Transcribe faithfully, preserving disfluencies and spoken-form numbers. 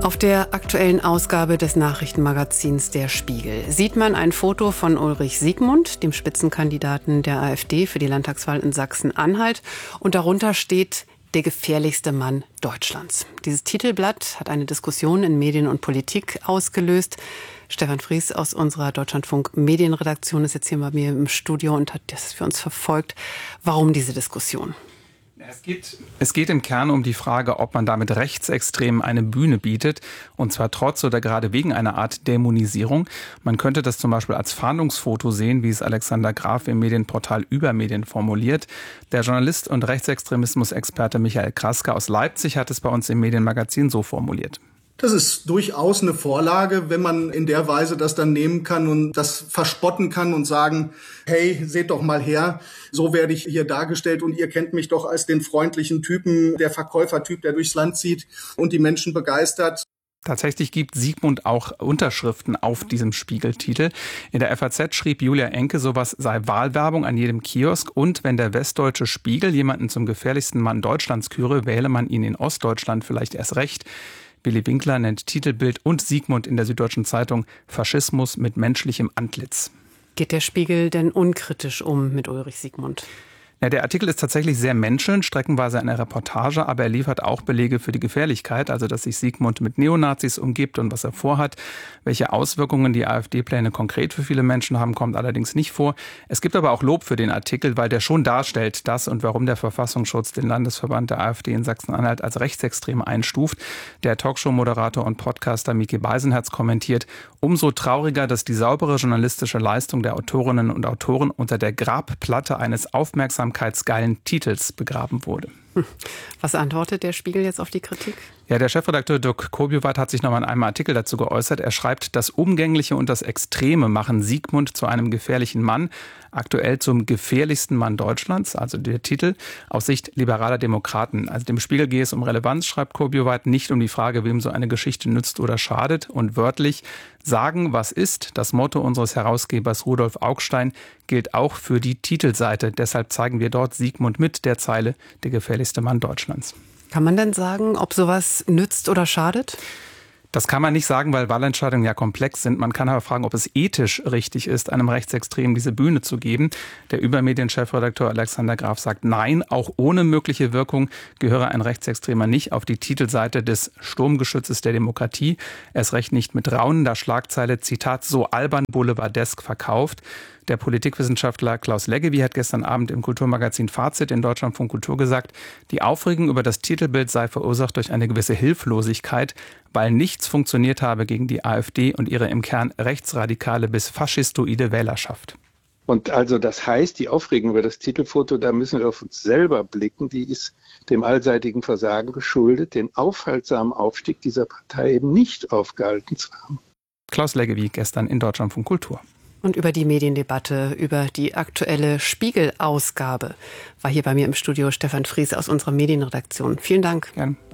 Auf der aktuellen Ausgabe des Nachrichtenmagazins Der Spiegel sieht man ein Foto von Ulrich Siegmund, dem Spitzenkandidaten der AfD für die Landtagswahl in Sachsen-Anhalt. Und darunter steht: Der gefährlichste Mann Deutschlands. Dieses Titelblatt hat eine Diskussion in Medien und Politik ausgelöst. Stefan Fries aus unserer Deutschlandfunk-Medienredaktion ist jetzt hier bei mir im Studio und hat das für uns verfolgt. Warum diese Diskussion? Es geht, es geht im Kern um die Frage, ob man damit Rechtsextremen eine Bühne bietet, und zwar trotz oder gerade wegen einer Art Dämonisierung. Man könnte das zum Beispiel als Fahndungsfoto sehen, wie es Alexander Graf im Medienportal Übermedien formuliert. Der Journalist und Rechtsextremismus-Experte Michael Kraske aus Leipzig hat es bei uns im Medienmagazin so formuliert. Das ist durchaus eine Vorlage, wenn man in der Weise das dann nehmen kann und das verspotten kann und sagen, hey, seht doch mal her, so werde ich hier dargestellt und ihr kennt mich doch als den freundlichen Typen, der Verkäufertyp, der durchs Land zieht und die Menschen begeistert. Tatsächlich gibt Siegmund auch Unterschriften auf diesem Spiegeltitel. In der F A Z schrieb Julia Enke, sowas sei Wahlwerbung an jedem Kiosk, und wenn der Westdeutsche Spiegel jemanden zum gefährlichsten Mann Deutschlands küre, wähle man ihn in Ostdeutschland vielleicht erst recht. Billy Winkler nennt Titelbild und Siegmund in der Süddeutschen Zeitung Faschismus mit menschlichem Antlitz. Geht der Spiegel denn unkritisch um mit Ulrich Siegmund? Ja, der Artikel ist tatsächlich sehr menschelnd, streckenweise eine Reportage, aber er liefert auch Belege für die Gefährlichkeit, also dass sich Siegmund mit Neonazis umgibt und was er vorhat. Welche Auswirkungen die AfD-Pläne konkret für viele Menschen haben, kommt allerdings nicht vor. Es gibt aber auch Lob für den Artikel, weil der schon darstellt, dass und warum der Verfassungsschutz den Landesverband der AfD in Sachsen-Anhalt als rechtsextrem einstuft. Der Talkshow-Moderator und Podcaster Micky Beisenherz kommentiert: Umso trauriger, dass die saubere journalistische Leistung der Autorinnen und Autoren unter der Grabplatte eines aufmerksamkeitsgeilen Titels begraben wurde. Was antwortet der Spiegel jetzt auf die Kritik? Ja, der Chefredakteur Dirk Kobiowat hat sich noch mal in einem Artikel dazu geäußert. Er schreibt, das Umgängliche und das Extreme machen Siegmund zu einem gefährlichen Mann, aktuell zum gefährlichsten Mann Deutschlands, also der Titel, aus Sicht liberaler Demokraten. Also dem Spiegel gehe es um Relevanz, schreibt Kobiowat, nicht um die Frage, wem so eine Geschichte nützt oder schadet. Und wörtlich: Sagen, was ist, das Motto unseres Herausgebers Rudolf Augstein, gilt auch für die Titelseite. Deshalb zeigen wir dort Siegmund mit der Zeile: Der gefährlichste Mann Deutschlands. Kann man denn sagen, ob sowas nützt oder schadet? Das kann man nicht sagen, weil Wahlentscheidungen ja komplex sind. Man kann aber fragen, ob es ethisch richtig ist, einem Rechtsextremen diese Bühne zu geben. Der Übermedien-Chefredakteur Alexander Graf sagt nein, auch ohne mögliche Wirkung gehöre ein Rechtsextremer nicht auf die Titelseite des Sturmgeschützes der Demokratie. Erst recht nicht mit raunender Schlagzeile, Zitat, so albern boulevardesk verkauft. Der Politikwissenschaftler Klaus Leggevi hat gestern Abend im Kulturmagazin Fazit in Deutschlandfunk Kultur gesagt, die Aufregung über das Titelbild sei verursacht durch eine gewisse Hilflosigkeit, weil nichts funktioniert habe gegen die AfD und ihre im Kern rechtsradikale bis faschistoide Wählerschaft. Und also das heißt, die Aufregung über das Titelfoto, da müssen wir auf uns selber blicken, die ist dem allseitigen Versagen geschuldet, den aufhaltsamen Aufstieg dieser Partei eben nicht aufgehalten zu haben. Klaus Leggevi gestern in Deutschlandfunk Kultur. Und über die Mediendebatte, über die aktuelle Spiegel-Ausgabe war hier bei mir im Studio Stefan Fries aus unserer Medienredaktion. Vielen Dank. Gerne.